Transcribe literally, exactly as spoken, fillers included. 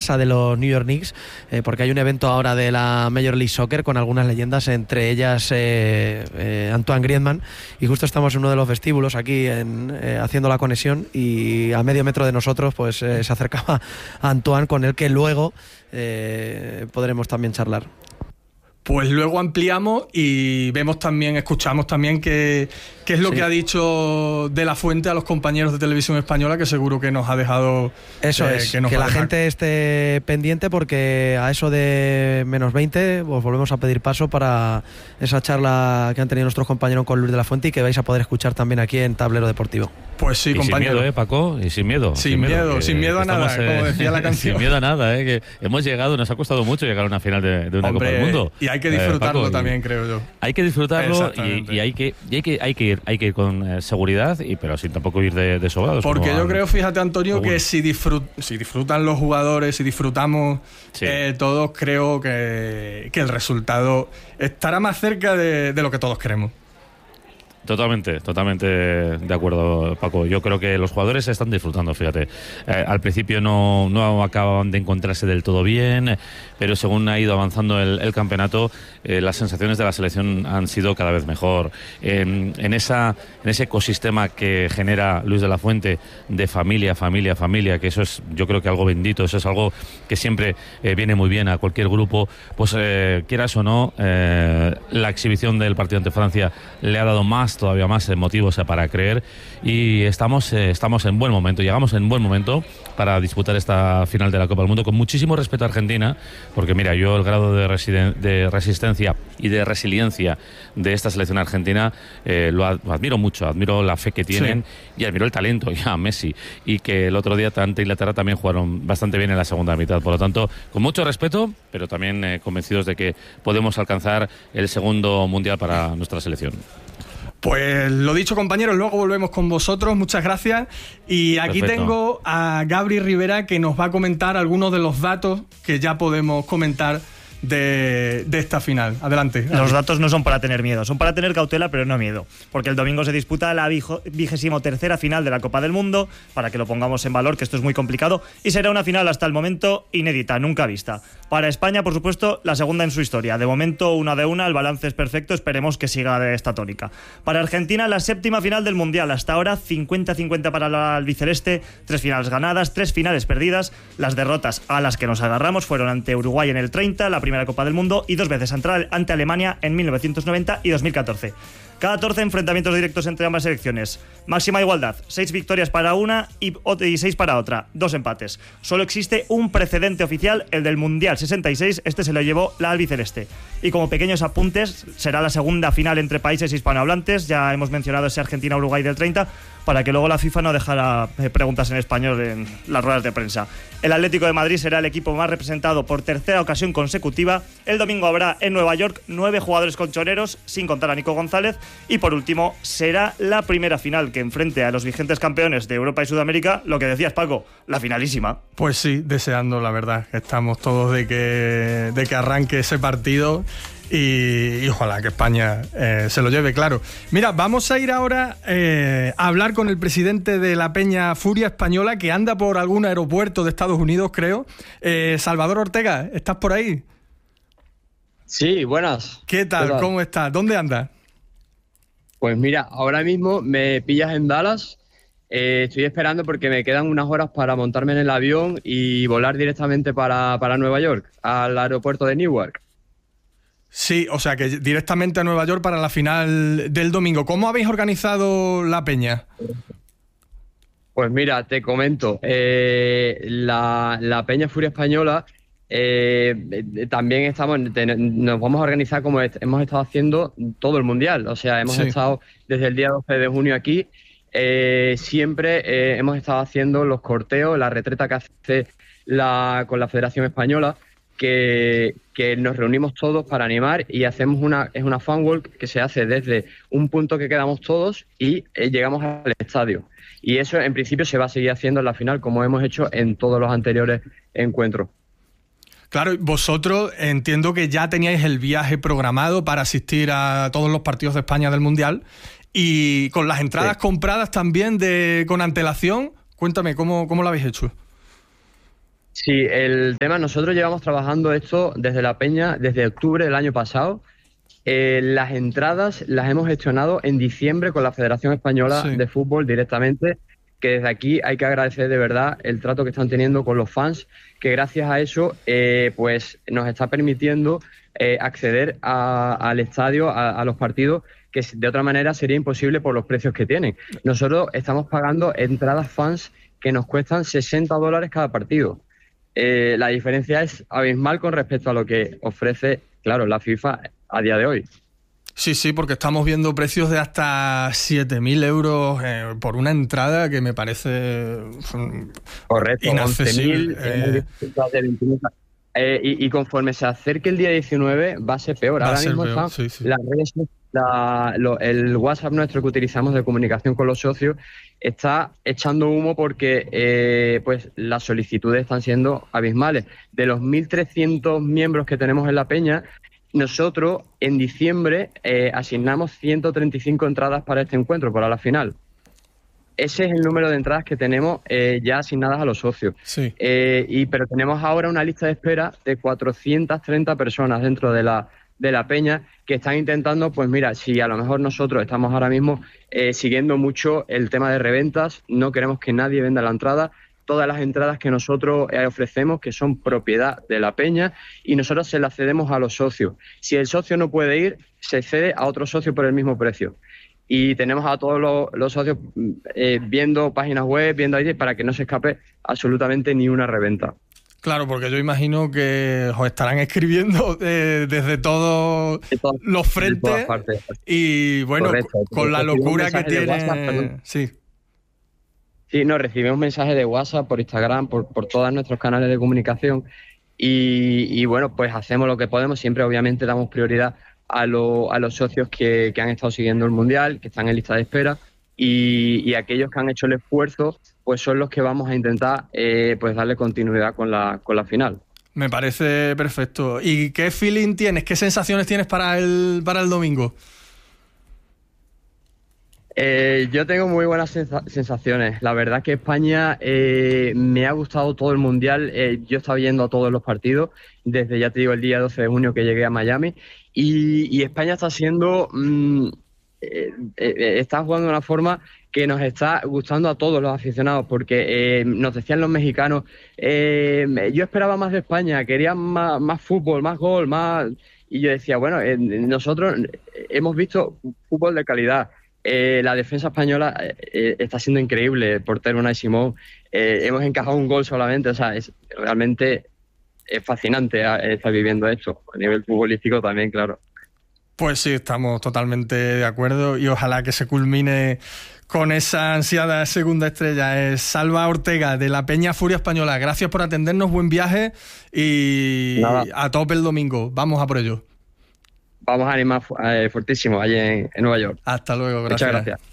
casa de los New York Knicks, eh, porque hay un evento ahora de la Major League Soccer con algunas leyendas, entre ellas eh, eh, Antoine Griezmann, y justo estamos en uno de los vestíbulos aquí en, eh, haciendo la conexión, y a medio metro de nosotros pues eh, se acercaba a Antoine, con el que luego eh, podremos también charlar. Pues luego ampliamos y vemos también, escuchamos también qué, qué es lo sí. que ha dicho De la Fuente a los compañeros de Televisión Española, que seguro que nos ha dejado... Eso eh, es, que, nos que la dejar. gente esté pendiente, porque a eso de menos veinte pues volvemos a pedir paso para esa charla que han tenido nuestros compañeros con Luis De la Fuente y que vais a poder escuchar también aquí en Tablero Deportivo. Pues sí, y compañero. Sin miedo, ¿eh, Paco? Y sin miedo. Sin, sin miedo, miedo que, sin miedo a nada, estamos, eh, como decía la canción. Sin miedo a nada, ¿eh? Que hemos llegado, nos ha costado mucho llegar a una final de, de una Hombre, Copa del Mundo. Y hay que disfrutarlo eh, Paco, también, y, creo yo. Hay que disfrutarlo y, y, hay que, y hay que hay que ir hay que ir con eh, seguridad, y pero sin tampoco ir de, de sobrados. Porque yo han, creo, fíjate, Antonio, que si, disfrut, si disfrutan los jugadores, si disfrutamos sí. eh, todos, creo que, que el resultado estará más cerca de, de lo que todos queremos. Totalmente, totalmente de acuerdo, Paco. Yo creo que los jugadores están disfrutando, fíjate. Eh, al principio no, no acaban de encontrarse del todo bien, pero según ha ido avanzando el, el campeonato, eh, las sensaciones de la selección han sido cada vez mejor. En, en, esa, en ese ecosistema que genera Luis De la Fuente de familia, familia, familia, que eso es, yo creo que algo bendito, eso es algo que siempre eh, viene muy bien a cualquier grupo, pues eh, quieras o no, eh, la exhibición del partido ante Francia le ha dado más todavía más motivos para creer, y estamos eh, estamos en buen momento, llegamos en buen momento para disputar esta final de la Copa del Mundo, con muchísimo respeto a Argentina, porque mira, yo el grado de, residen- de resistencia y de resiliencia de esta selección argentina eh, lo, ad- lo admiro mucho, admiro la fe que tienen sí. y admiro el talento ya Messi, y que el otro día ante Inglaterra también jugaron bastante bien en la segunda mitad, por lo tanto, con mucho respeto, pero también eh, convencidos de que podemos alcanzar el segundo mundial para nuestra selección. Pues lo dicho, compañeros, luego volvemos con vosotros, muchas gracias. Y aquí Perfecto. Tengo a Gabri Rivera, que nos va a comentar algunos de los datos que ya podemos comentar de, de esta final. Adelante. Los datos no son para tener miedo, son para tener cautela, pero no miedo, porque el domingo se disputa la vigésimo tercera final de la Copa del Mundo, para que lo pongamos en valor, que esto es muy complicado, y será una final hasta el momento inédita, nunca vista. Para España, por supuesto, la segunda en su historia. De momento, una de una, el balance es perfecto, esperemos que siga de esta tónica. Para Argentina, la séptima final del Mundial. Hasta ahora, cincuenta cincuenta para la albiceleste, tres finales ganadas, tres finales perdidas. Las derrotas a las que nos agarramos fueron ante Uruguay en el treinta, la primera Copa del Mundo, y dos veces ante Alemania en mil novecientos noventa y dos mil catorce. catorce enfrentamientos directos entre ambas selecciones. Máxima igualdad, seis victorias para una y seis para otra, dos empates. Solo existe un precedente oficial, el del Mundial sesenta y seis, este se lo llevó la albiceleste. Y como pequeños apuntes, será la segunda final entre países hispanohablantes, ya hemos mencionado ese Argentina-Uruguay del treinta, para que luego la FIFA no dejara preguntas en español en las ruedas de prensa. El Atlético de Madrid será el equipo más representado por tercera ocasión consecutiva. El domingo habrá en Nueva York nueve jugadores colchoneros, sin contar a Nico González. Y por último, será la primera final que enfrente a los vigentes campeones de Europa y Sudamérica, lo que decías, Paco, la finalísima. Pues sí, deseando, la verdad. Estamos todos de que, de que arranque ese partido. Y, y ojalá que España eh, se lo lleve, claro. Mira, vamos a ir ahora eh, a hablar con el presidente de la Peña Furia Española, que anda por algún aeropuerto de Estados Unidos, creo. Eh, Salvador Ortega, ¿estás por ahí? Sí, buenas. ¿Qué tal? ¿Qué tal? ¿Cómo estás? ¿Dónde andas? Pues mira, ahora mismo me pillas en Dallas. Eh, estoy esperando porque me quedan unas horas para montarme en el avión y volar directamente para, para Nueva York, al aeropuerto de Newark. Sí, o sea que directamente a Nueva York para la final del domingo. ¿Cómo habéis organizado la peña? Pues mira, te comento. Eh, la, la Peña Furia Española eh, también estamos, nos vamos a organizar como hemos estado haciendo todo el Mundial. O sea, hemos sí. estado desde el día doce de junio aquí. Eh, siempre eh, hemos estado haciendo los corteos, la retreta que hace la, con la Federación Española. Que, que nos reunimos todos para animar y hacemos una, es una fan walk que se hace desde un punto que quedamos todos y eh, llegamos al estadio. Y eso en principio se va a seguir haciendo en la final como hemos hecho en todos los anteriores encuentros. Claro, vosotros entiendo que ya teníais el viaje programado para asistir a todos los partidos de España del Mundial y con las entradas sí. compradas también de con antelación. Cuéntame, ¿cómo, cómo lo habéis hecho? Sí, el tema, nosotros llevamos trabajando esto desde la Peña, desde octubre del año pasado. Eh, las entradas las hemos gestionado en diciembre con la Federación Española Sí. de Fútbol directamente, que desde aquí hay que agradecer de verdad el trato que están teniendo con los fans, que gracias a eso eh, pues nos está permitiendo eh, acceder a- al estadio, a, a los partidos, que de otra manera sería imposible por los precios que tienen. Nosotros estamos pagando entradas fans que nos cuestan sesenta dólares cada partido. Eh, la diferencia es abismal con respecto a lo que ofrece, claro, la FIFA a día de hoy. Sí, sí, porque estamos viendo precios de hasta siete mil euros eh, por una entrada que me parece mm, Correcto, inaccesible. eh, Eh, y, y conforme se acerque el día diecinueve va a ser peor. Va a Ahora ser mismo peor, están sí, sí. las redes, la- lo- el WhatsApp nuestro que utilizamos de comunicación con los socios está echando humo porque eh, pues las solicitudes están siendo abismales. De los mil trescientos miembros que tenemos en la Peña, nosotros en diciembre eh, asignamos ciento treinta y cinco entradas para este encuentro, para la final. Ese es el número de entradas que tenemos eh, ya asignadas a los socios. Sí. Eh, y, pero tenemos ahora una lista de espera de cuatrocientas treinta personas dentro de la, de la Peña que están intentando, pues mira, si a lo mejor nosotros estamos ahora mismo eh, siguiendo mucho el tema de reventas, no queremos que nadie venda la entrada, todas las entradas que nosotros eh, ofrecemos, que son propiedad de la Peña, y nosotros se las cedemos a los socios. Si el socio no puede ir, se cede a otro socio por el mismo precio. Y tenemos a todos los, los socios eh, viendo páginas web, viendo ahí, para que no se escape absolutamente ni una reventa. Claro, porque yo imagino que os estarán escribiendo eh, desde todos De todas- los de frentes todas partes. y bueno, Correcto. con la Recibimos locura que mensajes de tiene... WhatsApp, perdón. Sí. Sí, no, recibimos mensajes de WhatsApp, por Instagram, por, por todos nuestros canales de comunicación y, y bueno, pues hacemos lo que podemos. Siempre obviamente damos prioridad a, lo- a los socios que, que han estado siguiendo el Mundial, que están en lista de espera y, y aquellos que han hecho el esfuerzo, pues son los que vamos a intentar eh, pues darle continuidad con la, con la final. Me parece perfecto. ¿Y qué feeling tienes? ¿Qué sensaciones tienes para el, para el domingo? Eh, yo tengo muy buenas sensa- sensaciones. La verdad que España eh, me ha gustado todo el Mundial. Eh, yo estaba yendo a todos los partidos desde, ya te digo, el día doce de junio que llegué a Miami. Y, y España está siendo... mm, eh, eh, está jugando de una forma que nos está gustando a todos los aficionados, porque eh, nos decían los mexicanos, eh, yo esperaba más de España, querían más, más fútbol, más gol, más... Y yo decía, bueno, eh, nosotros hemos visto fútbol de calidad. Eh, la defensa española eh, eh, está siendo increíble. El portero Unai Simón, eh, hemos encajado un gol solamente. O sea, es realmente es fascinante eh, estar viviendo esto. A nivel futbolístico también, claro. Pues sí, estamos totalmente de acuerdo y ojalá que se culmine con esa ansiada segunda estrella. Es Salva Ortega, de la Peña Furia Española. Gracias por atendernos, buen viaje y Nada. a tope el domingo. Vamos a por ello. Vamos a animar fu- eh, fuertísimo allí en, en Nueva York. Hasta luego, gracias. Muchas gracias.